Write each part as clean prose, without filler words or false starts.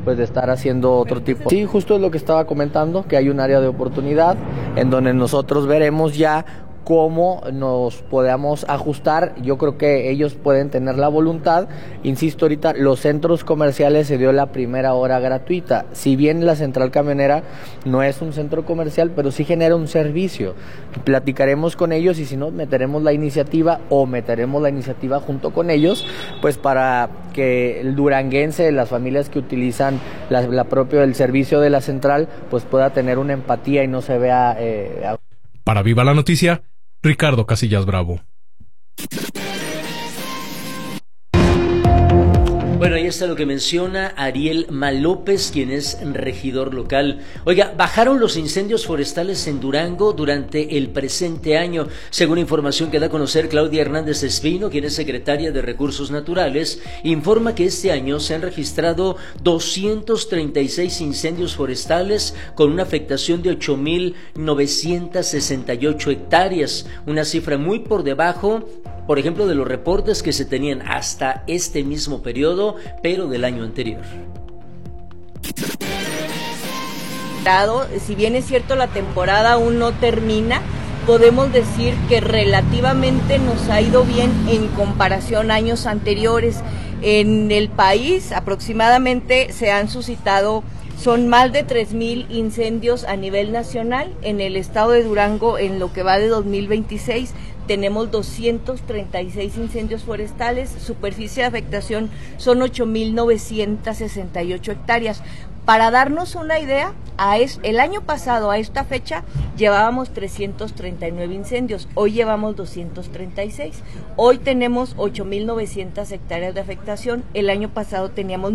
pues de estar haciendo otro tipo. Sí, justo es lo que estaba comentando, que hay un área de oportunidad en donde nosotros veremos ya cómo nos podamos ajustar. Yo creo que ellos pueden tener la voluntad. Insisto, ahorita los centros comerciales se dio la primera hora gratuita. Si bien la central camionera no es un centro comercial, pero sí genera un servicio. Platicaremos con ellos y si no, meteremos la iniciativa junto con ellos, pues para que el duranguense, las familias que utilizan el servicio de la central, pues pueda tener una empatía y no se vea... Para Viva la Noticia, Ricardo Casillas Bravo. Bueno, ahí está lo que menciona Ariel Malópez, quien es regidor local. Oiga, bajaron los incendios forestales en Durango durante el presente año. Según información que da a conocer Claudia Hernández Espino, quien es secretaria de Recursos Naturales, informa que este año se han registrado 236 incendios forestales con una afectación de 8.968 hectáreas, una cifra muy por debajo, por ejemplo, de los reportes que se tenían hasta este mismo periodo, pero del año anterior. Si bien es cierto la temporada aún no termina, podemos decir que relativamente nos ha ido bien en comparación a años anteriores. En el país aproximadamente se han suscitado, son más de 3,000 incendios a nivel nacional. En el estado de Durango, en lo que va de 2026, tenemos 236 incendios forestales, superficie de afectación son 8.968 hectáreas. Para darnos una idea, el año pasado a esta fecha llevábamos 339 incendios, hoy llevamos 236. Hoy tenemos 8.900 hectáreas de afectación, el año pasado teníamos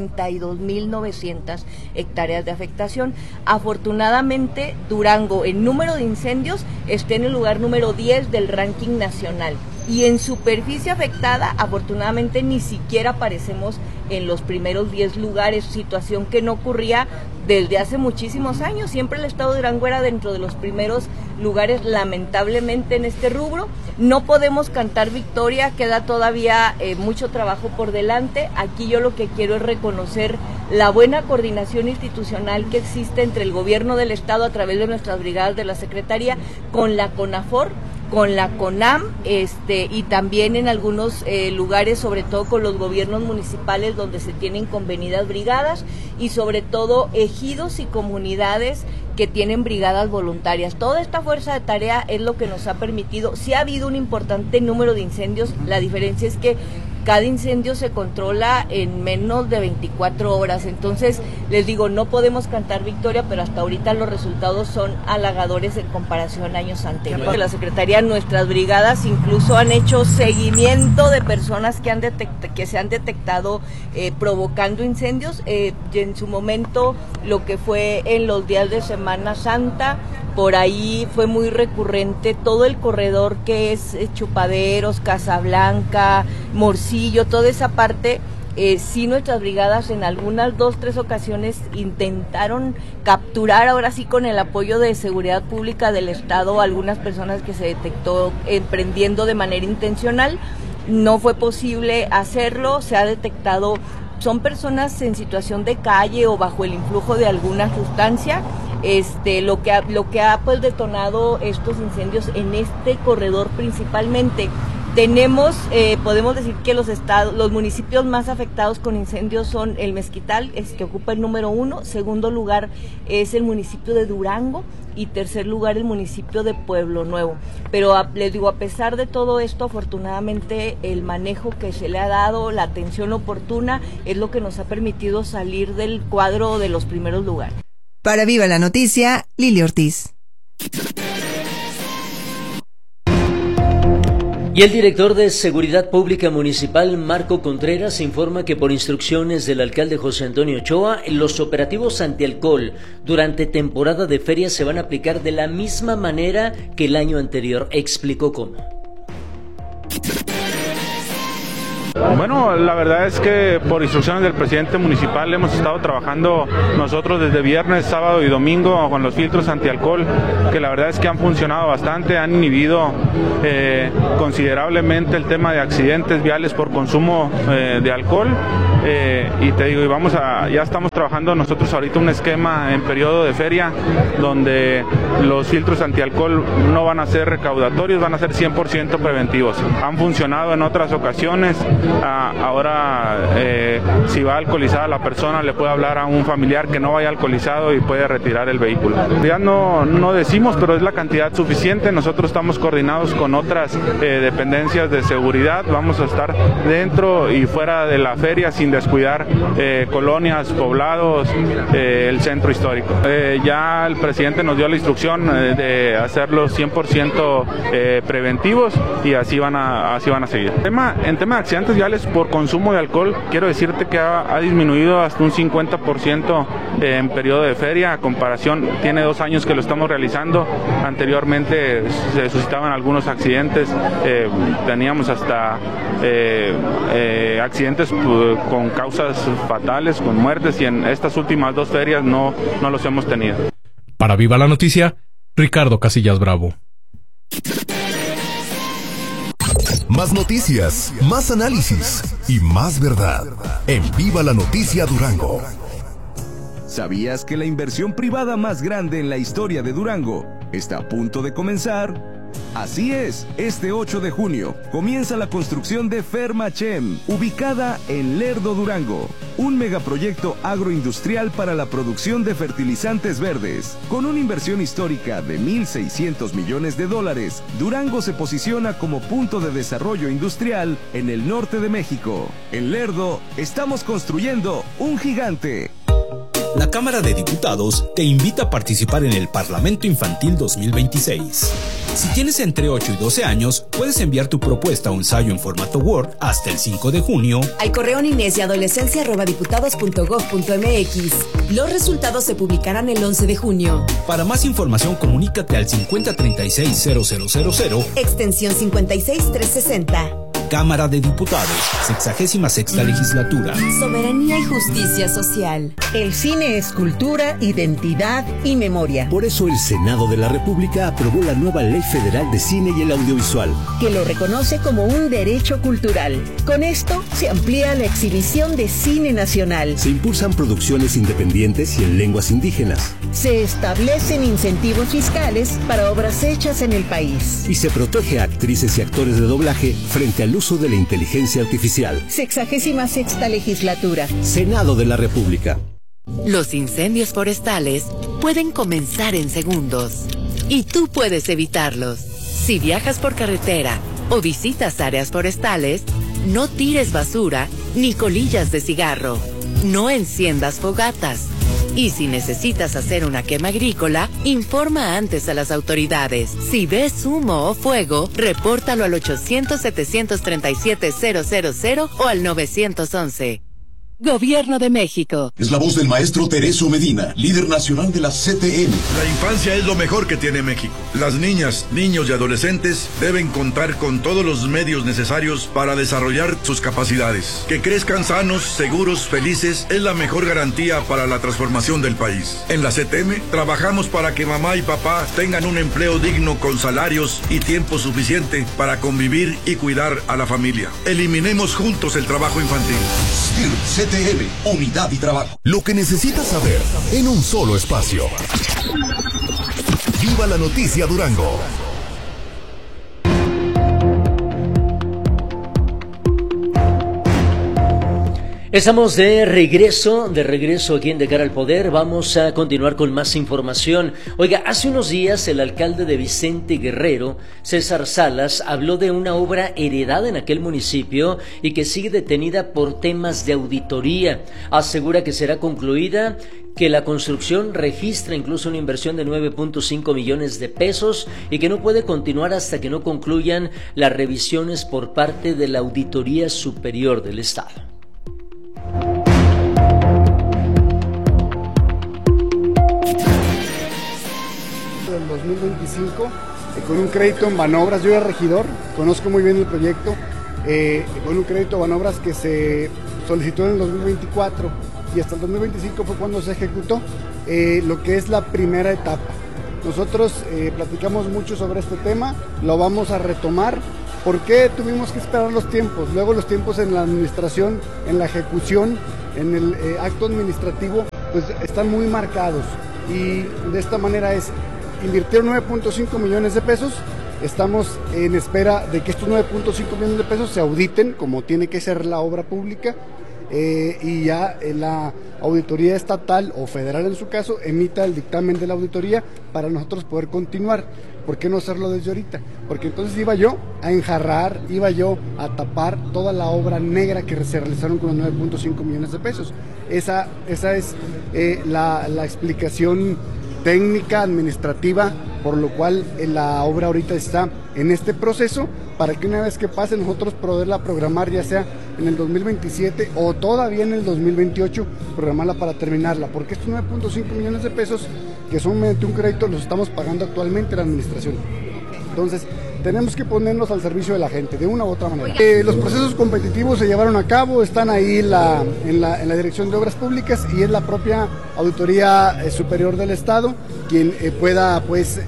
92.900 hectáreas de afectación. Afortunadamente, Durango en número de incendios está en el lugar número 10 del ranking nacional. Y en superficie afectada, afortunadamente, ni siquiera aparecemos en los primeros 10 lugares, situación que no ocurría desde hace muchísimos años. Siempre el estado de Durango era dentro de los primeros lugares, lamentablemente, en este rubro. No podemos cantar victoria, queda todavía mucho trabajo por delante. Aquí yo lo que quiero es reconocer la buena coordinación institucional que existe entre el gobierno del estado a través de nuestras brigadas de la Secretaría con la CONAFOR, con la CONAM, y también en algunos lugares, sobre todo con los gobiernos municipales donde se tienen convenidas brigadas, y sobre todo ejidos y comunidades que tienen brigadas voluntarias. Toda esta fuerza de tarea es lo que nos ha permitido. Sí ha habido un importante número de incendios, la diferencia es que cada incendio se controla en menos de 24 horas, entonces les digo, no podemos cantar victoria, pero hasta ahorita los resultados son halagadores en comparación a años anteriores. La Secretaría, nuestras brigadas incluso han hecho seguimiento de personas que se han detectado provocando incendios, y en su momento lo que fue en los días de Semana Santa, por ahí fue muy recurrente todo el corredor que es Chupaderos, Casablanca, Morcillo, toda esa parte. Sí, nuestras brigadas en algunas 2-3 ocasiones intentaron capturar, ahora sí con el apoyo de seguridad pública del estado, algunas personas que se detectó emprendiendo de manera intencional. No fue posible hacerlo, se ha detectado, son personas en situación de calle o bajo el influjo de alguna sustancia. Lo que ha pues detonado estos incendios en este corredor principalmente. Tenemos, podemos decir que los municipios más afectados con incendios son el Mezquital, que ocupa el número 1, segundo lugar es el municipio de Durango y tercer lugar el municipio de Pueblo Nuevo. Pero les digo, a pesar de todo esto, afortunadamente el manejo que se le ha dado, la atención oportuna, es lo que nos ha permitido salir del cuadro de los primeros lugares. Para Viva la Noticia, Lili Ortiz. Y el director de Seguridad Pública Municipal, Marco Contreras, informa que por instrucciones del alcalde José Antonio Ochoa, los operativos antialcohol durante temporada de feria se van a aplicar de la misma manera que el año anterior. Explicó cómo. Bueno, la verdad es que por instrucciones del presidente municipal hemos estado trabajando nosotros desde viernes, sábado y domingo con los filtros antialcohol, que la verdad es que han funcionado bastante, han inhibido considerablemente el tema de accidentes viales por consumo de alcohol. Y te digo, ya estamos trabajando nosotros ahorita un esquema en periodo de feria donde los filtros antialcohol no van a ser recaudatorios, van a ser 100% preventivos. Han funcionado en otras ocasiones. Ahora si va alcoholizada la persona, le puede hablar a un familiar que no vaya alcoholizado y puede retirar el vehículo. Ya no decimos, pero es la cantidad suficiente. Nosotros estamos coordinados con otras dependencias de seguridad. Vamos a estar dentro y fuera de la feria sin descuidar colonias, poblados, el centro histórico. Ya el presidente nos dio la instrucción de hacerlos 100% preventivos y así van a seguir. En tema de accidentes viales por consumo de alcohol, quiero decirte que ha disminuido hasta un 50% en periodo de feria. A comparación, tiene 2 años que lo estamos realizando. Anteriormente se suscitaban algunos accidentes, teníamos hasta accidentes con causas fatales, con muertes, y en estas últimas 2 ferias no los hemos tenido. Para Viva la Noticia, Ricardo Casillas Bravo. Más noticias, más análisis y más verdad en Viva la Noticia Durango. ¿Sabías que la inversión privada más grande en la historia de Durango está a punto de comenzar? Así es, este 8 de junio comienza la construcción de Fermachem, ubicada en Lerdo, Durango. Un megaproyecto agroindustrial para la producción de fertilizantes verdes. Con una inversión histórica de $1,600 millones, Durango se posiciona como punto de desarrollo industrial en el norte de México. En Lerdo estamos construyendo un gigante. La Cámara de Diputados te invita a participar en el Parlamento Infantil 2026. Si tienes entre 8 y 12 años, puedes enviar tu propuesta o ensayo en formato Word hasta el 5 de junio al correo ninesyadolescencia@diputados.gov.mx. Los resultados se publicarán el 11 de junio. Para más información, comunícate al 5036-0000, extensión 56360. Cámara de Diputados, 66ª Legislatura. Soberanía y justicia social. El cine es cultura, identidad y memoria. Por eso el Senado de la República aprobó la nueva Ley Federal de Cine y el Audiovisual, que lo reconoce como un derecho cultural. Con esto se amplía la exhibición de cine nacional. Se impulsan producciones independientes y en lenguas indígenas. Se establecen incentivos fiscales para obras hechas en el país. Y se protege a actrices y actores de doblaje frente al uso de la inteligencia artificial. 66ª Legislatura. Senado de la República. Los incendios forestales pueden comenzar en segundos y tú puedes evitarlos. Si viajas por carretera o visitas áreas forestales, no tires basura ni colillas de cigarro. No enciendas fogatas. Y si necesitas hacer una quema agrícola, informa antes a las autoridades. Si ves humo o fuego, repórtalo al 800-737-000 o al 911. Gobierno de México. Es la voz del maestro Tereso Medina, líder nacional de la CTM. La infancia es lo mejor que tiene México. Las niñas, niños y adolescentes deben contar con todos los medios necesarios para desarrollar sus capacidades. Que crezcan sanos, seguros, felices es la mejor garantía para la transformación del país. En la CTM trabajamos para que mamá y papá tengan un empleo digno con salarios y tiempo suficiente para convivir y cuidar a la familia. Eliminemos juntos el trabajo infantil. CTM, unidad y trabajo. Lo que necesitas saber en un solo espacio. Viva la Noticia Durango. Estamos de regreso aquí en De Cara al Poder. Vamos a continuar con más información. Oiga, hace unos días el alcalde de Vicente Guerrero, César Salas, habló de una obra heredada en aquel municipio y que sigue detenida por temas de auditoría. Asegura que será concluida, que la construcción registra incluso una inversión de 9.5 millones de pesos y que no puede continuar hasta que no concluyan las revisiones por parte de la Auditoría Superior del Estado. Del 2025 con un crédito en Banobras. Yo era regidor, conozco muy bien el proyecto, un crédito Banobras que se solicitó en el 2024 y hasta el 2025 fue cuando se ejecutó lo que es la primera etapa. Nosotros platicamos mucho sobre este tema, lo vamos a retomar. ¿Por qué tuvimos que esperar los tiempos? Luego los tiempos en la administración, en la ejecución, en el acto administrativo, pues están muy marcados. Y de esta manera invirtieron 9.5 millones de pesos. Estamos en espera de que estos 9.5 millones de pesos se auditen, como tiene que ser la obra pública, y ya la auditoría estatal o federal en su caso emita el dictamen de la auditoría para nosotros poder continuar. ¿Por qué no hacerlo desde ahorita? Porque entonces iba yo a enjarrar, iba yo a tapar toda la obra negra que se realizaron con los 9.5 millones de pesos. Esa es la explicación técnica, administrativa, por lo cual la obra ahorita está en este proceso, para que una vez que pase nosotros poderla programar, ya sea en el 2027 o todavía en el 2028, programarla para terminarla, porque estos 9.5 millones de pesos, que son mediante un crédito, los estamos pagando actualmente la administración. Entonces, tenemos que ponernos al servicio de la gente, de una u otra manera. Los procesos competitivos se llevaron a cabo, están ahí en la Dirección de Obras Públicas, y es la propia Auditoría Superior del Estado quien pueda, pues,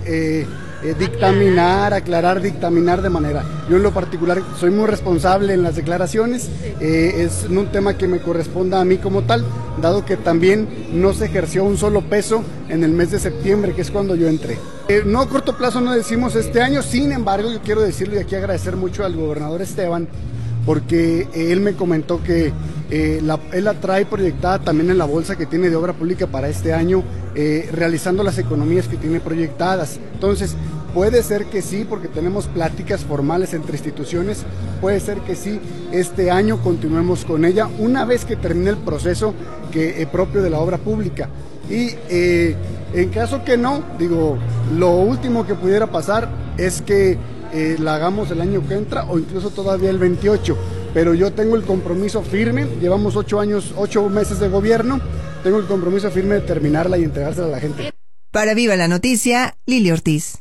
dictaminar de manera. Yo en lo particular soy muy responsable en las declaraciones, es un tema que me corresponda a mí como tal, dado que también no se ejerció un solo peso en el mes de septiembre, que es cuando yo entré. No a corto plazo no decimos este año, sin embargo yo quiero decirle y aquí agradecer mucho al gobernador Esteban, porque él me comentó que él la trae proyectada también en la bolsa que tiene de obra pública para este año, realizando las economías que tiene proyectadas. Entonces, puede ser que sí, porque tenemos pláticas formales entre instituciones, puede ser que sí, este año continuemos con ella, una vez que termine el proceso propio de la obra pública. Y en caso que no, lo último que pudiera pasar es que la hagamos el año que entra o incluso todavía el 28, pero yo tengo el compromiso firme, llevamos 8 meses de gobierno, tengo el compromiso firme de terminarla y entregársela a la gente. Para Viva la Noticia, Lili Ortiz.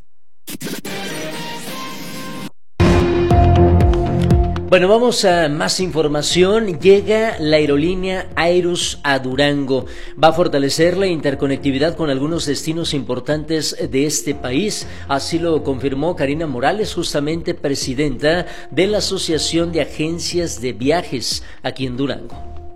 Bueno, vamos a más información. Llega la aerolínea Aerus a Durango. Va a fortalecer la interconectividad con algunos destinos importantes de este país. Así lo confirmó Karina Morales, justamente presidenta de la Asociación de Agencias de Viajes aquí en Durango.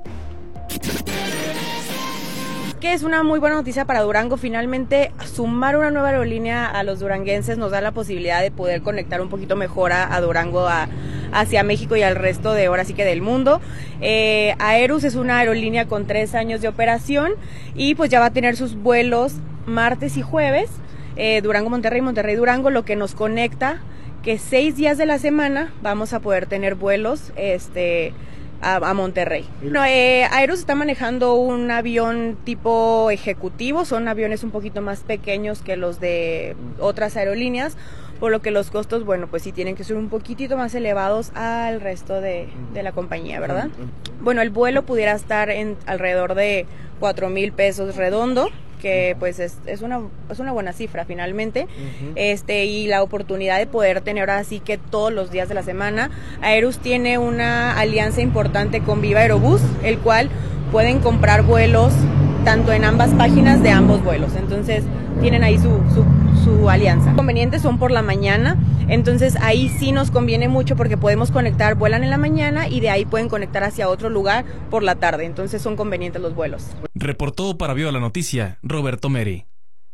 Que es una muy buena noticia para Durango. Finalmente, sumar una nueva aerolínea a los duranguenses nos da la posibilidad de poder conectar un poquito mejor a Durango, hacia México y al resto de ahora sí que del mundo. Aerus es una aerolínea con 3 años de operación y pues ya va a tener sus vuelos martes y jueves, Durango-Monterrey, Monterrey-Durango, lo que nos conecta que 6 días de la semana vamos a poder tener vuelos a Monterrey. Bueno, Aerus está manejando un avión tipo ejecutivo, son aviones un poquito más pequeños que los de otras aerolíneas, por lo que los costos, bueno, pues sí tienen que ser un poquitito más elevados al resto de la compañía, ¿verdad? Bueno, el vuelo pudiera estar en alrededor de 4,000 pesos redondo, que pues es una buena cifra finalmente, y la oportunidad de poder tener así que todos los días de la semana. Aerus tiene una alianza importante con Viva Aerobús, el cual pueden comprar vuelos tanto en ambas páginas de ambos vuelos, entonces tienen ahí su alianza. Los convenientes son por la mañana, entonces ahí sí nos conviene mucho porque podemos conectar, vuelan en la mañana y de ahí pueden conectar hacia otro lugar por la tarde, entonces son convenientes los vuelos. Reportó para Viva la Noticia, Roberto Meri.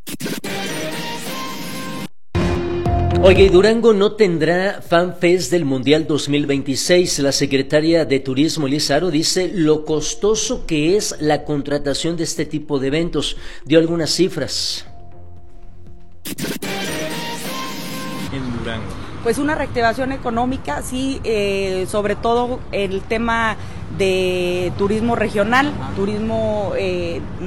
Oiga, y Durango no tendrá FanFest del Mundial 2026. La secretaria de Turismo, Elisa Aro, dice lo costoso que es la contratación de este tipo de eventos. Dio algunas cifras. En Durango. Pues una reactivación económica, sí, sobre todo el tema de turismo regional, turismo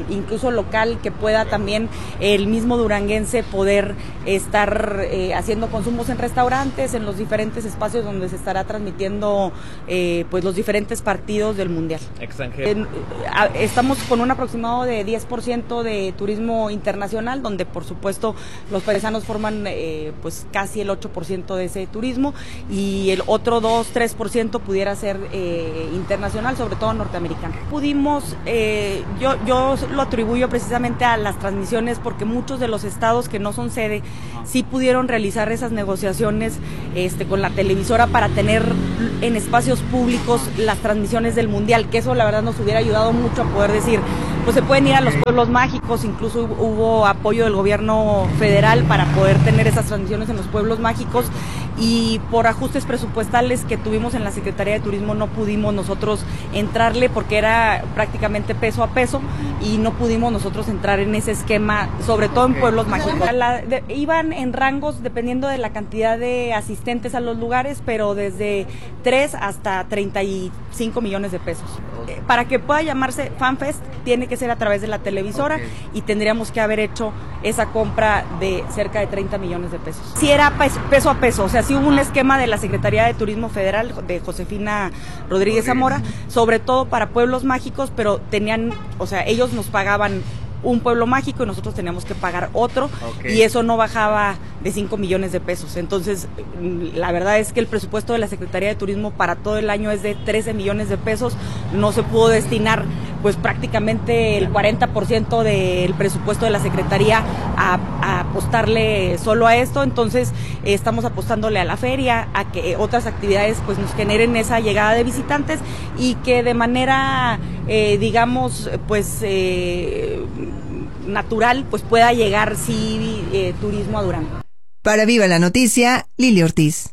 incluso local, que pueda también el mismo duranguense poder estar haciendo consumos en restaurantes, en los diferentes espacios donde se estará transmitiendo pues los diferentes partidos del Mundial. Extranjero. Estamos con un aproximado de 10% de turismo internacional, donde por supuesto los paisanos forman pues casi el 8% de ese turismo, y el otro 2-3% pudiera ser internacional, sobre todo norteamericano. Pudimos, yo lo atribuyo precisamente a las transmisiones, porque muchos de los estados que no son sede sí pudieron realizar esas negociaciones con la televisora para tener en espacios públicos las transmisiones del Mundial, que eso la verdad nos hubiera ayudado mucho a poder decir, pues se pueden ir a los pueblos mágicos, incluso hubo apoyo del gobierno federal para poder tener esas transmisiones en los pueblos mágicos, y por ajustes presupuestales que tuvimos en la Secretaría de Turismo no pudimos nosotros entrarle, porque era prácticamente peso a peso, y no pudimos nosotros entrar en ese esquema, sobre todo en pueblos mágicos. Iban en rangos dependiendo de la cantidad de asistentes a los lugares, pero desde 3 hasta 35 millones de pesos. Para que pueda llamarse FanFest tiene que ser a través de la televisora, y tendríamos que haber hecho esa compra de cerca de 30 millones de pesos. Sí era peso a peso, o sea, sí hubo un esquema de la Secretaría de Turismo Federal, de Josefina Rodríguez Zamora, sobre todo para pueblos mágicos, pero tenían, o sea, ellos nos pagaban un pueblo mágico y nosotros teníamos que pagar otro, y eso no bajaba de 5 millones de pesos. Entonces, la verdad es que el presupuesto de la Secretaría de Turismo para todo el año es de 13 millones de pesos, no se pudo destinar pues prácticamente el 40% del presupuesto de la Secretaría a apostarle solo a esto. Entonces estamos apostándole a la feria, a que otras actividades pues nos generen esa llegada de visitantes, y que de manera digamos pues natural pues pueda llegar turismo a Durango. Para Viva la Noticia, Lili Ortiz.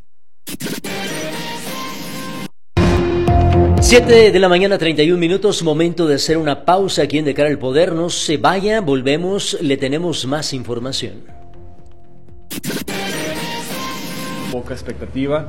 7 de la mañana, 31 minutos, momento de hacer una pausa aquí en De Cara al Poder. No se vaya, volvemos, le tenemos más información. Poca expectativa.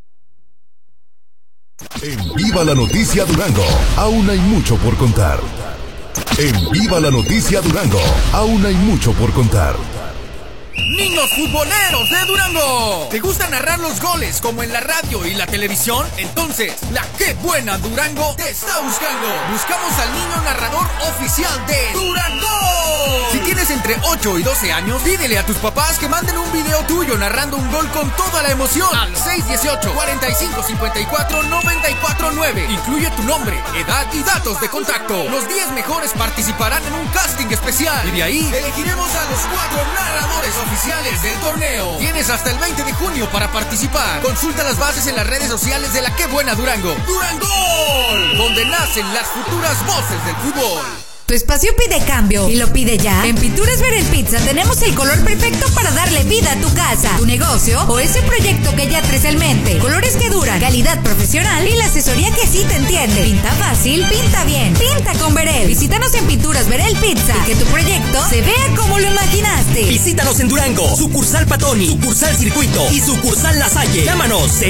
En Viva la Noticia Durango, aún hay mucho por contar. En Viva la Noticia Durango, aún hay mucho por contar. Niños futboleros de Durango, ¿te gusta narrar los goles como en la radio y la televisión? Entonces, la Qué Buena Durango te está buscando. Buscamos al niño narrador oficial de Durango. Si tienes entre 8 y 12 años, pídele a tus papás que manden un video tuyo narrando un gol con toda la emoción al 618-4554-949. Incluye tu nombre, edad y datos de contacto. Los 10 mejores participarán en un casting especial, y de ahí elegiremos a los 4 narradores oficiales del torneo. Tienes hasta el 20 de junio para participar. Consulta las bases en las redes sociales de la Qué Buena Durango. ¡Durango! Donde nacen las futuras voces del fútbol. Tu espacio pide cambio y lo pide ya. En Pinturas Verel Pizza tenemos el color perfecto para darle vida a tu casa, tu negocio o ese proyecto que ya traes en mente. Colores que duran, calidad profesional y la asesoría que sí te entiende. Pinta fácil, pinta bien, pinta con Verel. Visítanos en Pinturas Verel Pizza y que tu proyecto se vea como lo imaginaste. Visítanos en Durango, sucursal Patoni, sucursal Circuito y sucursal La Salle. Llámanos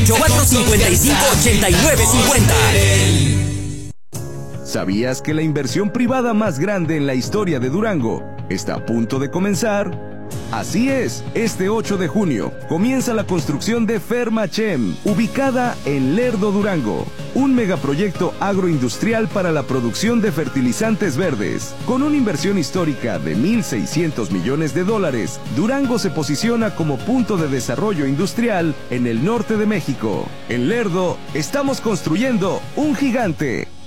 618-455-8950. ¿Sabías que la inversión privada más grande en la historia de Durango está a punto de comenzar? Así es, este 8 de junio comienza la construcción de Fermachem, ubicada en Lerdo, Durango, un megaproyecto agroindustrial para la producción de fertilizantes verdes. Con una inversión histórica de $1,600 millones, Durango se posiciona como punto de desarrollo industrial en el norte de México. En Lerdo estamos construyendo un gigante.